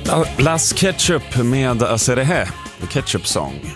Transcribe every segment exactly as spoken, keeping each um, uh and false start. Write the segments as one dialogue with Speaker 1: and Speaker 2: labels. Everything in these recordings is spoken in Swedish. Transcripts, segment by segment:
Speaker 1: Las Ketchup med Aserehe, The Ketchup Song.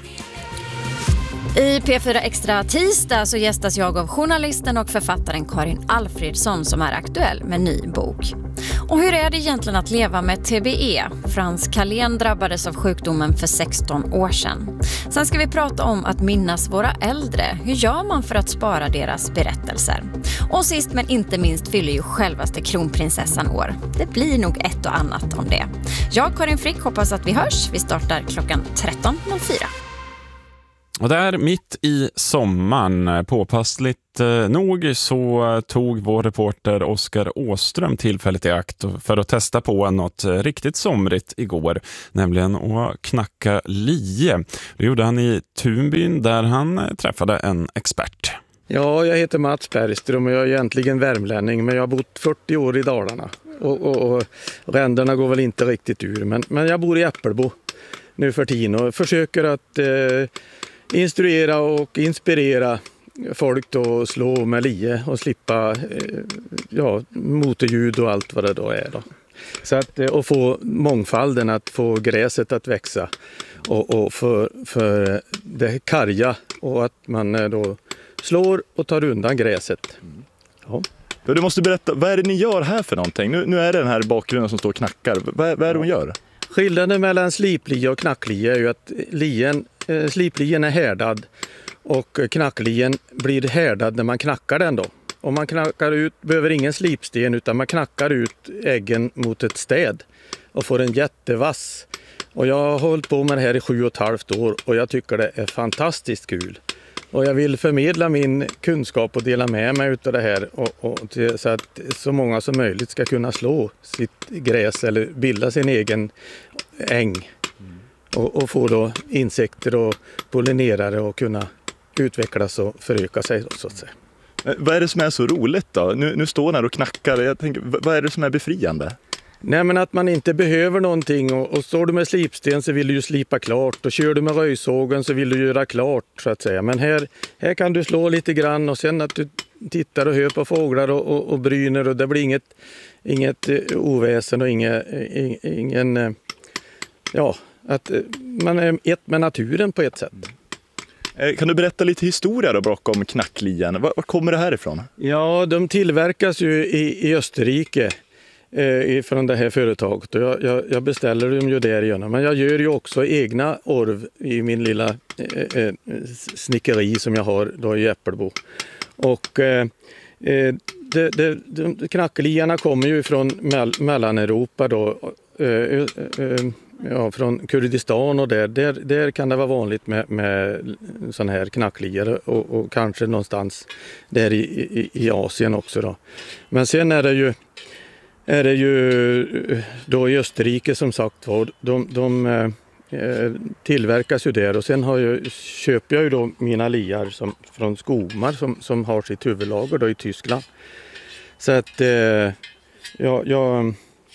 Speaker 2: I P fyra Extra tisdag så gästas jag av journalisten och författaren Karin Alfredsson som är aktuell med ny bok. Och hur är det egentligen att leva med T B E? Frans Kalén drabbades av sjukdomen för sexton år sedan. Sen ska vi prata om att minnas våra äldre. Hur gör man för att spara deras berättelser? Och sist men inte minst fyller ju självaste kronprinsessan år. Det blir nog ett och annat om det. Jag, Karin Frick, hoppas att vi hörs. Vi startar klockan tretton noll fyra.
Speaker 1: Och där mitt i sommaren, påpassligt eh, nog, så tog vår reporter Oskar Åström tillfället i akt för att testa på något riktigt somrigt igår, nämligen att knacka lie. Det gjorde han i Tunbyn där han träffade en expert.
Speaker 3: Ja, jag heter Mats Bergström och jag är egentligen värmlänning, men jag har bott fyrtio år i Dalarna. Och, och, och ränderna går väl inte riktigt ur, men, men jag bor i Äppelbo nu för tiden och försöker att eh, instruera och inspirera folk då att slå med lie och slippa eh, ja, motorljud och allt vad det då är. Då. Så att, eh, och få mångfalden, att få gräset att växa och, och för, för det karga och att man eh, då slår och tar undan gräset. Ja.
Speaker 4: Du måste berätta, vad är det ni gör här för någonting? Nu, nu är det den här bakgrunden som står och knackar. Vad, vad är det hon gör?
Speaker 3: Skillnaden mellan sliplie och knacklie är ju att lien, eh, sliplien är härdad och knacklien blir härdad när man knackar den då. Om man knackar ut, behöver ingen slipsten utan man knackar ut äggen mot ett städ och får en jättevass. Och jag har hållit på med det här i sju och ett halvt år och jag tycker det är fantastiskt kul. Och jag vill förmedla min kunskap och dela med mig av det här och, och till, så att så många som möjligt ska kunna slå sitt gräs eller bilda sin egen äng. Mm. Och, och få då insekter och pollinerare och kunna utvecklas och föröka sig så att säga.
Speaker 4: Vad är det som är så roligt då? Nu, nu står han här och knackar. Jag tänker, vad är det som är befriande?
Speaker 3: Nej, men att man inte behöver någonting och, och står du med slipsten så vill du ju slipa klart och kör du med röjsågen så vill du göra klart så att säga. Men här, här kan du slå lite grann och sen att du tittar och hör på fåglar och, och, och bryner och det blir inget, inget oväsen och inget, ingen, ja, att man är ett med naturen på ett sätt.
Speaker 4: Kan du berätta lite historia då bakom knacklien? Var, var kommer det här ifrån?
Speaker 3: Ja, de tillverkas ju i, i Österrike. Från det här företaget och jag, jag, jag beställer dem ju där igen. Men jag gör ju också egna orv i min lilla eh, eh, snickeri som jag har då i Äppelbo. Och eh, de, de, de, knacklierna kommer ju från mell, Mellaneuropa då, eh, eh, ja, från Kurdistan och där, där, där kan det vara vanligt med, med sån här knacklier och, och kanske någonstans där i, i, i Asien också då. Men sen är det ju är det ju då i Österrike som sagt var, de, de eh, tillverkas ju där och sen har jag, köper jag ju då mina liar som, från Skogmar som, som har sitt huvudlager då i Tyskland. Så att eh, ja, jag,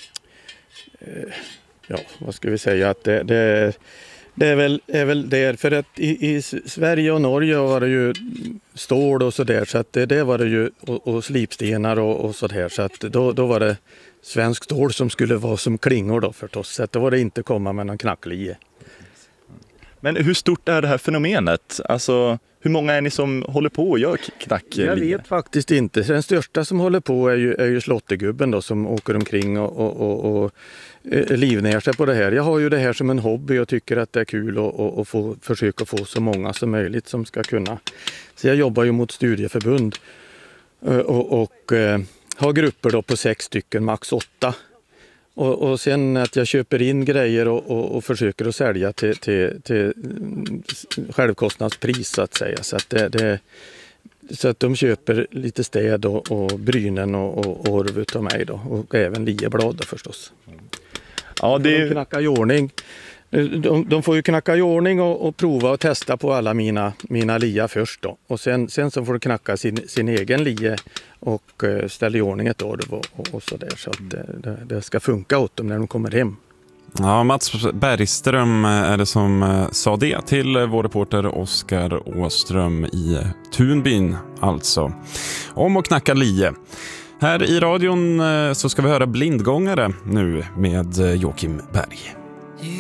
Speaker 3: eh, ja, vad ska vi säga att det, det, det är väl, är väl där för att i, i Sverige och Norge var det ju stål och sådär så att det, det var det ju och, och slipstenar och, och sådär så att då, då var det svensk stål som skulle vara som klingor då förstås så att då var det inte komma med någon knacklie.
Speaker 4: Men hur stort är det här fenomenet? Alltså hur många är ni som håller på och gör knacklie?
Speaker 3: Jag vet faktiskt inte. Den största som håller på är ju, är ju slottegubben då som åker omkring och, och, och, och livnär sig på det här. Jag har ju det här som en hobby och tycker att det är kul att och, och få, försöka få så många som möjligt som ska kunna. Så jag jobbar ju mot studieförbund och, och eh, har grupper då på sex stycken, max åtta. Och, och sen att jag köper in grejer och, och, och försöker att sälja till, till, till självkostnadspris så att säga. Så att, det, det, så att de köper lite städ och, och brynen och, och orv utav mig då. Och även lieblad då förstås.
Speaker 4: Ja, det är...
Speaker 3: De knackar i ordning. De, de får ju knacka i ordning och, och prova och testa på alla mina, mina lia först då. Och sen, sen så får du knacka sin, sin egen lie och uh, ställa i ordning ett orv och, och, och sådär. Så att det, det, det ska funka åt dem när de kommer hem.
Speaker 1: Ja, Mats Bergström är det som sa det till vår reporter Oskar Åström i Tunbyn alltså. Om att knacka lie. Här i radion så ska vi höra Blindgångare nu med Joakim Berg.